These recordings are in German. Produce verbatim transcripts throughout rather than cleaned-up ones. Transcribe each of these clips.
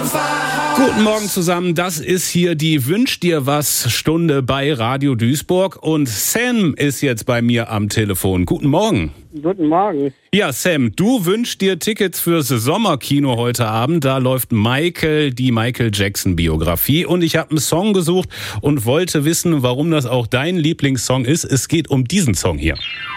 Guten Morgen zusammen, das ist hier die Wünsch dir was Stunde bei Radio Duisburg und Sam ist jetzt bei mir am Telefon. Guten Morgen. Guten Morgen. Ja, Sam, du wünschst dir Tickets fürs Sommerkino heute Abend. Da läuft Michael, die Michael Jackson Biografie und ich habe einen Song gesucht und wollte wissen, warum das auch dein Lieblingssong ist. Es geht um diesen Song hier.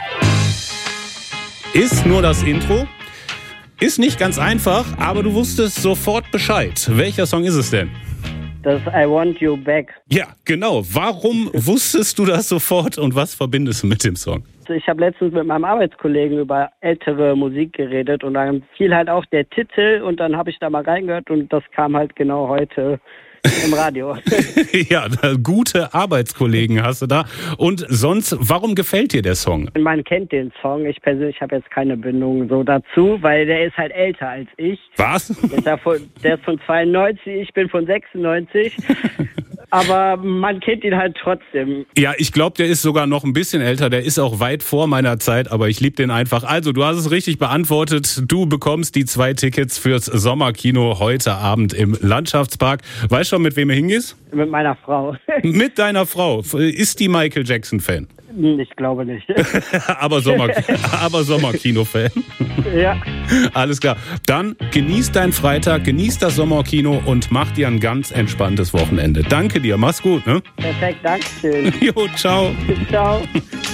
Ist nur das Intro. Ist nicht ganz einfach, aber du wusstest sofort Bescheid. Welcher Song ist es denn? Das ist I Want You Back. Ja, genau. Warum wusstest du das sofort und was verbindest du mit dem Song? Ich habe letztens mit meinem Arbeitskollegen über ältere Musik geredet und dann fiel halt auch der Titel und dann habe ich da mal reingehört und das kam halt genau heute im Radio. Ja, gute Arbeitskollegen hast du da. Und sonst, warum gefällt dir der Song? Man kennt den Song. Ich persönlich habe jetzt keine Bindung so dazu, weil der ist halt älter als ich. Was? Der ist, ja von, der ist von zweiundneunzig, ich bin von sechsundneunzig. Aber man kennt ihn halt trotzdem. Ja, ich glaube, der ist sogar noch ein bisschen älter. Der ist auch weit vor meiner Zeit, aber ich liebe den einfach. Also, du hast es richtig beantwortet. Du bekommst die zwei Tickets fürs Sommerkino heute Abend im Landschaftspark. Weißt du schon, mit wem du hingehst? Mit meiner Frau. Mit deiner Frau. Ist die Michael Jackson-Fan? Ich glaube nicht. aber, Sommer, aber Sommerkino-Fan? Ja. Alles klar. Dann genieß deinen Freitag, genieß das Sommerkino und mach dir ein ganz entspanntes Wochenende. Danke dir, mach's gut, ne? Perfekt, danke schön. Jo, ciao. Ciao.